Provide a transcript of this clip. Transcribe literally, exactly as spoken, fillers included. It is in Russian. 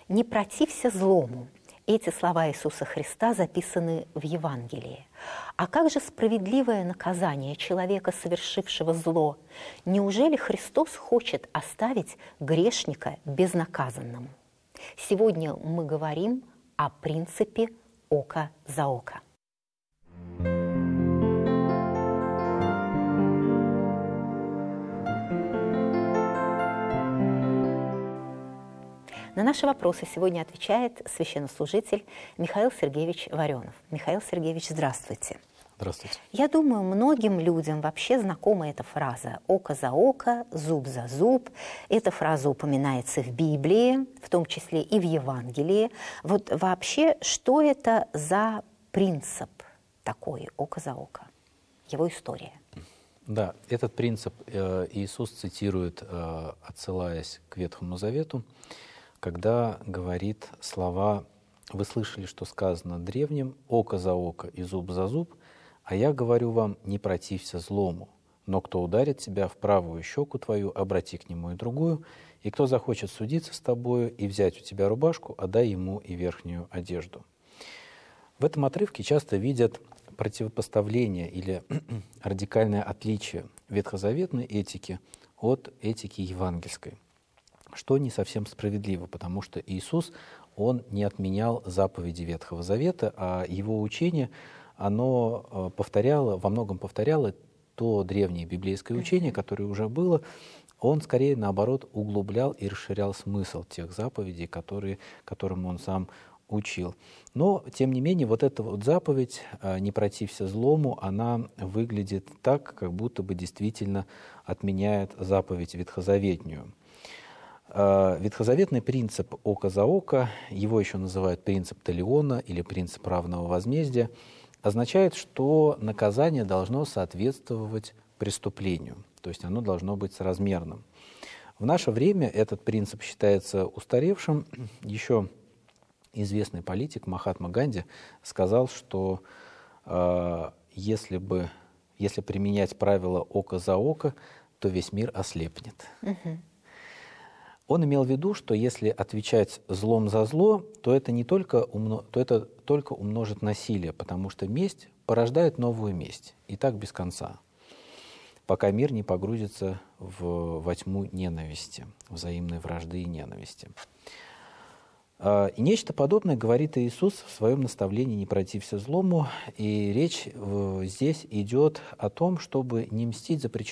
«Не протився злому». Эти слова Иисуса Христа записаны в Евангелии. А как же справедливое наказание человека, совершившего зло? Неужели Христос хочет оставить грешника безнаказанным? Сегодня мы говорим о принципе око за око. На наши вопросы сегодня отвечает священнослужитель Михаил Сергеевич Варенов. Михаил Сергеевич, здравствуйте. Здравствуйте. Я думаю, многим людям вообще знакома эта фраза «око за око, зуб за зуб». Эта фраза упоминается в Библии, в том числе и в Евангелии. Вот вообще, что это за принцип такой «око за око», его история? Да, этот принцип Иисус цитирует, отсылаясь к Ветхому Завету, когда говорит слова: «Вы слышали, что сказано древним, око за око и зуб за зуб, а я говорю вам, не протився злому, но кто ударит тебя в правую щеку твою, обрати к нему и другую, и кто захочет судиться с тобою и взять у тебя рубашку, отдай ему и верхнюю одежду». В этом отрывке часто видят противопоставление или радикальное отличие ветхозаветной этики от этики евангельской, что не совсем справедливо, потому что Иисус, Он не отменял заповеди Ветхого Завета, а Его учение, оно повторяло, во многом повторяло то древнее библейское учение, которое уже было. Он, скорее, наоборот, углублял и расширял смысл тех заповедей, которые, которым Он сам учил. Но, тем не менее, вот эта вот заповедь «не протився злому», она выглядит так, как будто бы действительно отменяет заповедь ветхозаветнюю. Ветхозаветный принцип «око за око», его еще называют принцип талиона или принцип равного возмездия, означает, что наказание должно соответствовать преступлению, то есть оно должно быть соразмерным. В наше время этот принцип считается устаревшим. Еще известный политик Махатма Ганди сказал, что э, если бы, если применять правило «око за око», то весь мир ослепнет. Угу. Он имел в виду, что если отвечать злом за зло, то это не только, умно, то это только умножит насилие, потому что месть порождает новую месть, и так без конца, пока мир не погрузится в, во тьму ненависти, взаимной вражды и ненависти. И нечто подобное говорит Иисус в своем наставлении «не протився злому», и речь здесь идет о том, чтобы не мстить за причинение